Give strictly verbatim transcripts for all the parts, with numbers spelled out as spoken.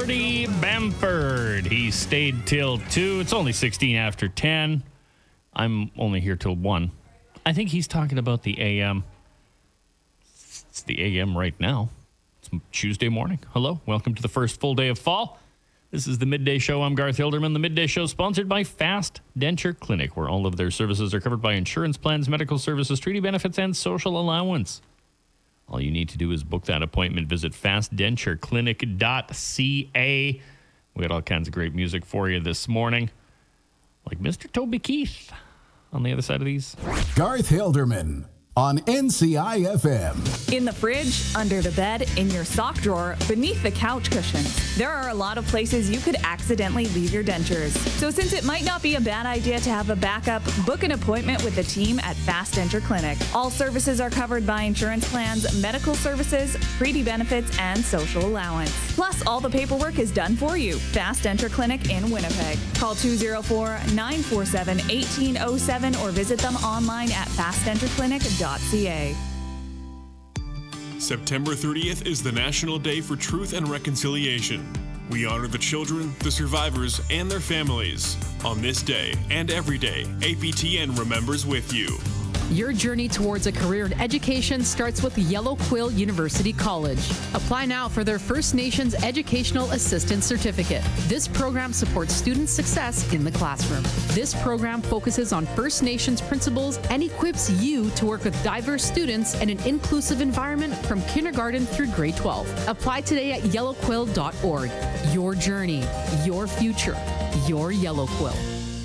Gordie Bamford. He stayed till two. It's only sixteen after ten. I'm only here till one. I think he's talking about the A M. It's the A M right now. It's Tuesday morning. Hello. Welcome to the first full day of fall. This is the Midday Show. I'm Garth Hilderman. The Midday Show sponsored by Fast Denture Clinic, where all of their services are covered by insurance plans, medical services, treaty benefits, and social allowance. All you need to do is book that appointment. Visit fast denture clinic dot c a. We got all kinds of great music for you this morning, like Mister Toby Keith on the other side of these. Garth Hilderman on N C I F M. In the fridge, under the bed, in your sock drawer, beneath the couch cushions. There are a lot of places you could accidentally leave your dentures. So since it might not be a bad idea to have a backup, book an appointment with the team at Fast Denture Clinic. All services are covered by insurance plans, medical services, treaty benefits, and social allowance. Plus, all the paperwork is done for you. Fast Denture Clinic in Winnipeg. Call two oh four, nine four seven, one eight oh seven or visit them online at fast denture clinic dot c a. September thirtieth is the National Day for Truth and Reconciliation. We honor the children, the survivors, and their families. On this day and every day, A P T N remembers with you. Your journey towards a career in education starts with Yellow Quill University College. Apply now for their First Nations Educational Assistant Certificate. This program supports student success in the classroom. This program focuses on First Nations principles and equips you to work with diverse students in an inclusive environment from kindergarten through grade twelve. Apply today at yellow quill dot org. Your journey, your future, your Yellow Quill.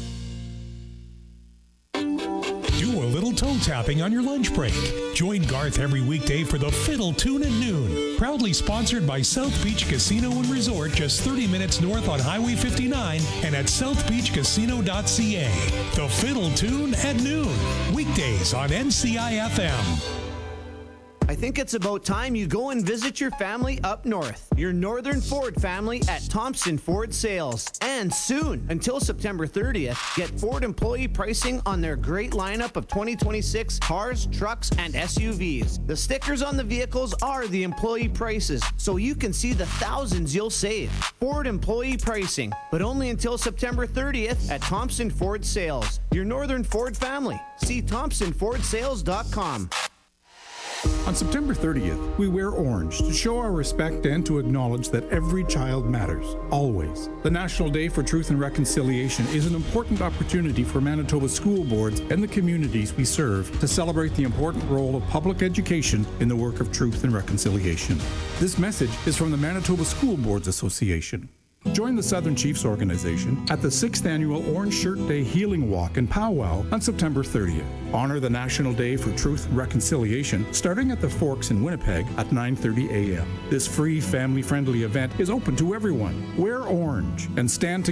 Do a little toe tapping on your lunch break. Join Garth every weekday for the Fiddle Tune at noon. Proudly sponsored by South Beach Casino and Resort, just thirty minutes north on Highway fifty-nine and at south beach casino dot c a. The Fiddle Tune at noon. Weekdays on N C I F M. I think it's about time you go and visit your family up north. Your Northern Ford family at Thompson Ford Sales. And soon, until September thirtieth, get Ford employee pricing on their great lineup of twenty twenty-six cars, trucks, and S U Vs. The stickers on the vehicles are the employee prices, so you can see the thousands you'll save. Ford employee pricing, but only until September thirtieth at Thompson Ford Sales. Your Northern Ford family. See thompson ford sales dot com. On September thirtieth, we wear orange to show our respect and to acknowledge that every child matters, always. The National Day for Truth and Reconciliation is an important opportunity for Manitoba school boards and the communities we serve to celebrate the important role of public education in the work of truth and reconciliation. This message is from the Manitoba School Boards Association. Join the Southern Chiefs Organization at the sixth Annual Orange Shirt Day Healing Walk and Powwow on September thirtieth. Honor the National Day for Truth and Reconciliation starting at the Forks in Winnipeg at nine thirty a m This free, family-friendly event is open to everyone. Wear orange and stand together